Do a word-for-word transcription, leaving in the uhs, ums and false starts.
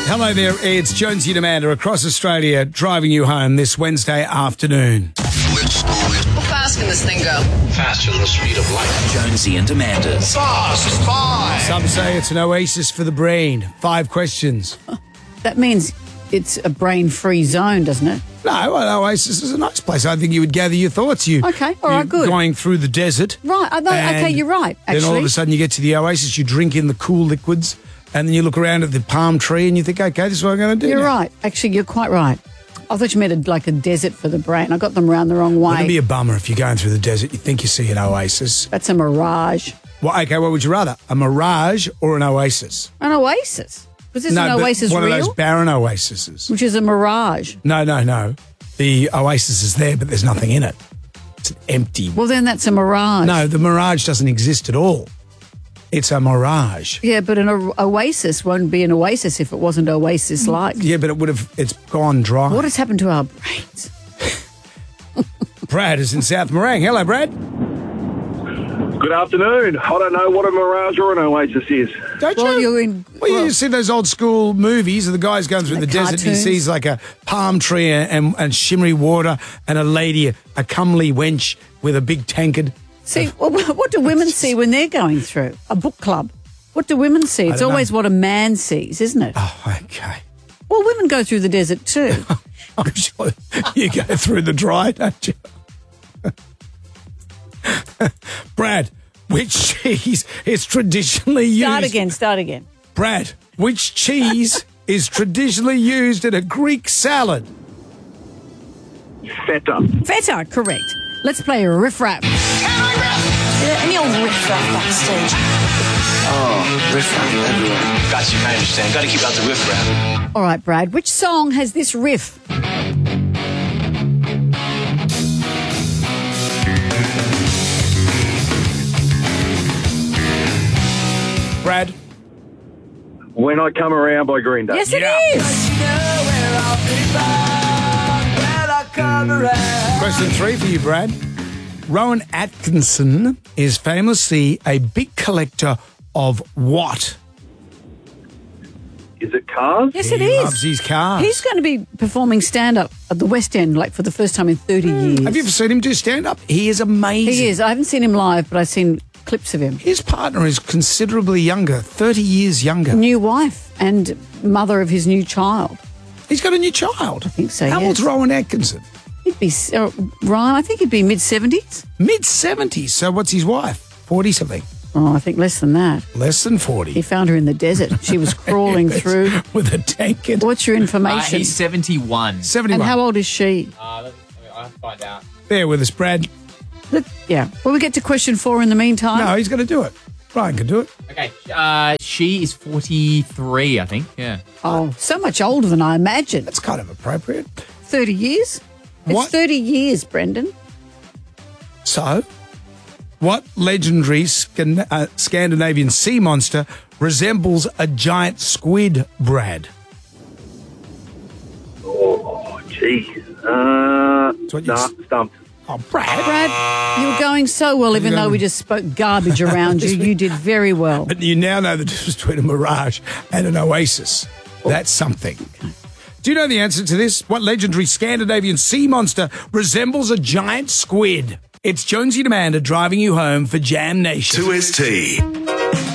Hello there, it's Jonesy and Amanda across Australia driving you home this Wednesday afternoon. How fast can this thing go? Faster than the speed of light. Jonesy and Amanda's Fast Five. Some say it's an oasis for the brain. Five questions. That means it's a brain-free zone, doesn't it? No, well, oasis is a nice place. I think you would gather your thoughts. You Okay, all right, you're good. Going through the desert. Right, I know, okay, and you're right, Then all of actually. a sudden you get to the oasis, you drink in the cool liquids, and then you look around at the palm tree and you think, okay, this is what I'm going to do You're now. right. Actually, you're quite right. I thought you meant a, like a desert for the brain. I got them round the wrong way. Wouldn't it be a bummer if you're going through the desert, you think you see an oasis? That's a mirage. Well, okay, what would you rather, a mirage or an oasis? An oasis. Was this no, an but oasis one real? of those barren oases. Which is a mirage. No, no, no. The oasis is there, but there's nothing in it. It's an empty. Well, then that's a mirage. No, the mirage doesn't exist at all. It's a mirage. Yeah, but an o- oasis won't be an oasis if it wasn't oasis-like. Yeah, but it would have. It's gone dry. What has happened to our brains? Brad is in South Morang. Hello, Brad. Good afternoon. I don't know what a mirage or an oasis is. Don't Well, you? you're in... Well, well, you see those old school movies of the guys going through the, The desert and he cartoons. sees like a palm tree and, and, and shimmery water and a lady, a comely wench with a big tankard. see, well, what do women see when they're going through? A book club. What do women see? It's don't know. always what a man sees, isn't it? Oh, okay. Well, women go through the desert too. I'm sure you go through the dry, don't you? Brad, which cheese is traditionally used? Start again, start again. Brad, which cheese is traditionally used in a Greek salad? Feta. Feta, correct. Let's play a riff rap. Yeah, any old riff raff backstage. Oh, riff raff everywhere. Got you, I understand. Got to keep out the riff raff. All right, Brad, which song has this riff? Brad, When I Come Around by Green Day. Yes, it Yeah. is. question three for you, Brad. Rowan Atkinson is famously a big collector of what? Is it cars? Yes, it He is. loves his cars. He's going to be performing stand-up at the West End, like for the first time in thirty years. Have you ever seen him do stand-up? He is amazing. He is. I haven't seen him live, but I've seen clips of him. His partner is considerably younger, thirty years younger. New wife and mother of his new child. He's got a new child. I think so, How yes. old's Rowan Atkinson? He'd be, uh, Ryan, I think he'd be mid-seventies. Mid-seventies. So what's his wife? forty-something. Oh, I think less than that. Less than forty. He found her in the desert. She was crawling through. With a tankard. What's your Uh, information? he's seventy-one. seventy-one. and how old is she? Uh, let- I'll have to find out. Bear with us, Brad. Let- yeah. Will we get to question four in the meantime? No, he's going to do it. Ryan can do it. Okay, uh, she is forty-three, I think. Yeah. Oh, so much older than I imagined. That's kind of appropriate. thirty years? What? It's thirty years, Brendan. So, what legendary Scan- uh, Scandinavian sea monster resembles a giant squid, Brad? Oh, gee. Uh, what you nah, s- stumped. Oh, Brad. Brad, you were going so well, even though we just spoke garbage around you. You did very well. But you now know the difference between a mirage and an oasis. That's something. Do you know the answer to this? What legendary Scandinavian sea monster resembles a giant squid? It's Jonesy and Amanda driving you home for Jam Nation. two S T.